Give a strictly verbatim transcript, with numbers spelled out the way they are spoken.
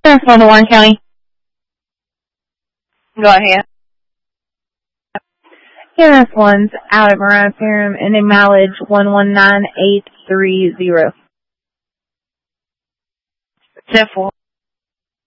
Insurance one to Warren County. Go ahead. E M S one's out at Mariah Ferrum and a mileage one one nine eight three zero. ten four.